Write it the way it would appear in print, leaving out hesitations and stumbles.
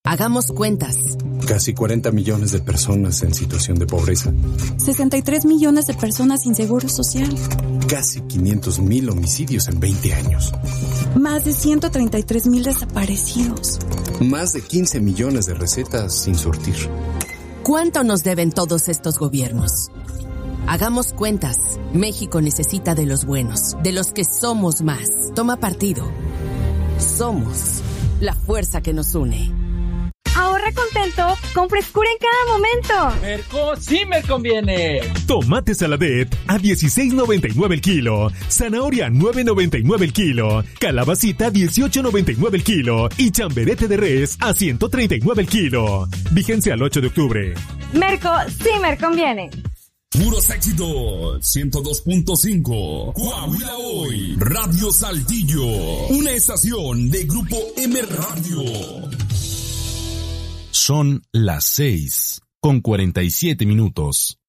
Hagamos cuentas. Casi 40 millones de personas en situación de pobreza. 63 millones de personas sin seguro social. Casi 500,000 homicidios en 20 años. Más de 133,000 desaparecidos. Más de 15 millones de recetas sin surtir. ¿Cuánto nos deben todos estos gobiernos? Hagamos cuentas. México necesita de los buenos, de los que somos más. Toma partido. Somos la fuerza que nos une. Ahorra contento con frescura en cada momento. Merco sí me conviene. Tomate Saladet a $16.99 el kilo. Zanahoria 9.99 el kilo. Calabacita 18.99 el kilo. Y chamberete de res a 139 el kilo. Vigencia al 8 de octubre. Merco sí me conviene. Puros éxitos, 102.5, Coahuila Hoy, Radio Saltillo, una estación de Grupo M Radio. Son las 6:47.